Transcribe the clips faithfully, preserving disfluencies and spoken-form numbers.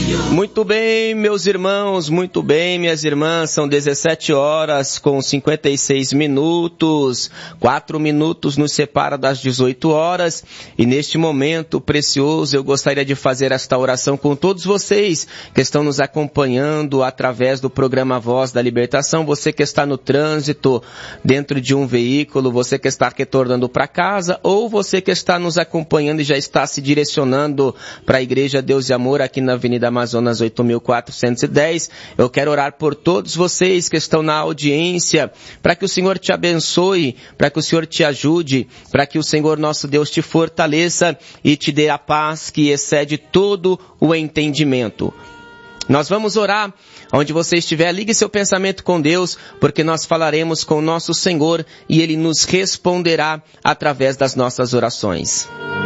Muito bem, meus irmãos, muito bem, minhas irmãs, são dezessete horas com cinquenta e seis minutos, quatro minutos nos separa das dezoito horas, e neste momento precioso eu gostaria de fazer esta oração com todos vocês que estão nos acompanhando através do programa Voz da Libertação, você que está no trânsito, dentro de um veículo, você que está retornando para casa, ou você que está nos acompanhando e já está se direcionando para a Igreja Deus e Amor aqui na Avenida Amazonas oito mil quatrocentos e dez, eu quero orar por todos vocês que estão na audiência, para que o Senhor te abençoe, para que o Senhor te ajude, para que o Senhor nosso Deus te fortaleça e te dê a paz que excede todo o entendimento. Nós vamos orar, onde você estiver, ligue seu pensamento com Deus, porque nós falaremos com o nosso Senhor e Ele nos responderá através das nossas orações.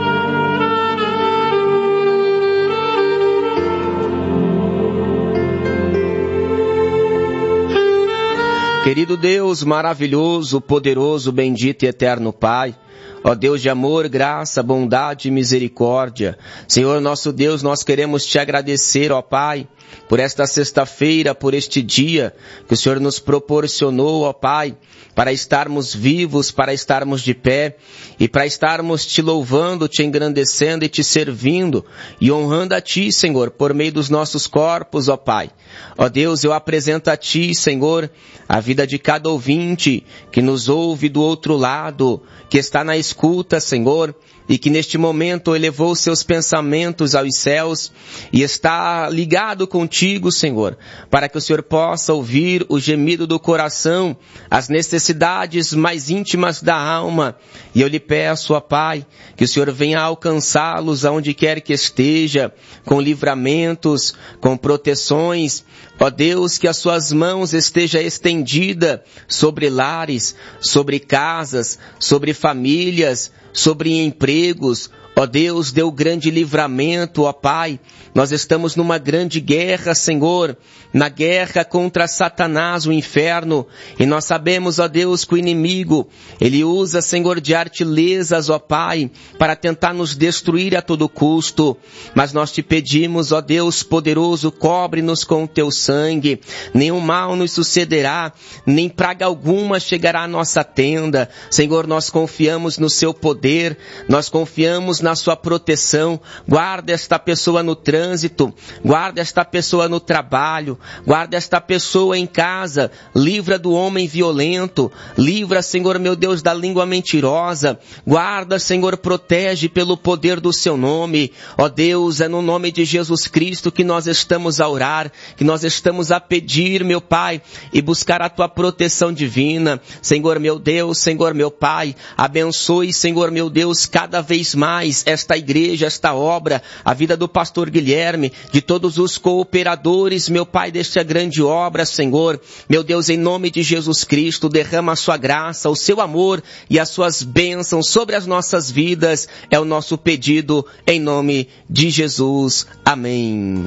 Querido Deus, maravilhoso, poderoso, bendito e eterno Pai, ó Deus de amor, graça, bondade e misericórdia, Senhor nosso Deus, nós queremos te agradecer, ó Pai, por esta sexta-feira, por este dia que o Senhor nos proporcionou, ó Pai, para estarmos vivos, para estarmos de pé e para estarmos te louvando, te engrandecendo e te servindo e honrando a Ti, Senhor, por meio dos nossos corpos, ó Pai. Ó Deus, eu apresento a Ti, Senhor, a vida de cada ouvinte que nos ouve do outro lado, que está na escuta, Senhor, e que neste momento elevou seus pensamentos aos céus e está ligado contigo, Senhor, para que o Senhor possa ouvir o gemido do coração, as necessidades mais íntimas da alma. E eu lhe peço, ó Pai, que o Senhor venha alcançá-los aonde quer que esteja, com livramentos, com proteções. Ó Deus, que as suas mãos estejam estendidas sobre lares, sobre casas, sobre famílias, sobre empregos. Ó Deus, dê o grande livramento, ó Pai. Nós estamos numa grande guerra, Senhor, na guerra contra Satanás, o inferno. E nós sabemos, ó Deus, que o inimigo, ele usa, Senhor, de artilesas, ó Pai, para tentar nos destruir a todo custo. Mas nós te pedimos, ó Deus poderoso, cobre-nos com o teu sangue. Nenhum mal nos sucederá, nem praga alguma chegará à nossa tenda. Senhor, nós confiamos no seu poder, nós confiamos na sua proteção. Guarda esta pessoa no trânsito, guarda esta pessoa no trabalho, guarda esta pessoa em casa, livra do homem violento, livra, Senhor meu Deus, da língua mentirosa, guarda, Senhor, protege pelo poder do seu nome. Ó Deus, é no nome de Jesus Cristo que nós estamos a orar, que nós estamos a pedir, meu Pai, e buscar a tua proteção divina. Senhor meu Deus, Senhor meu Pai, abençoe, Senhor meu Deus, cada vez mais esta igreja, esta obra, a vida do pastor Guilherme, de todos os cooperadores, meu Pai, desta grande obra, Senhor. Meu Deus, em nome de Jesus Cristo, derrama a sua graça, o seu amor e as suas bênçãos sobre as nossas vidas. É o nosso pedido em nome de Jesus. Amém.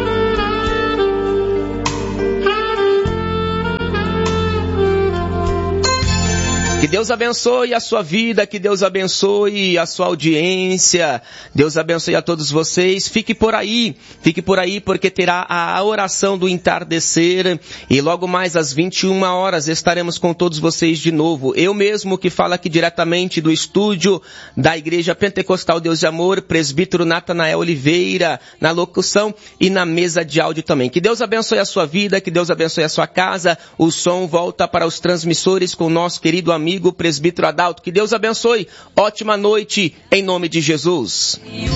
Que Deus abençoe a sua vida, que Deus abençoe a sua audiência, Deus abençoe a todos vocês. Fique por aí, fique por aí porque terá a oração do entardecer e logo mais às vinte e uma horas estaremos com todos vocês de novo. Eu mesmo que falo aqui diretamente do estúdio da Igreja Pentecostal Deus de Amor, presbítero Natanael Oliveira, na locução e na mesa de áudio também. Que Deus abençoe a sua vida, que Deus abençoe a sua casa. O som volta para os transmissores com o nosso querido amigo o presbítero Adalto. Que Deus abençoe. Ótima noite em nome de Jesus.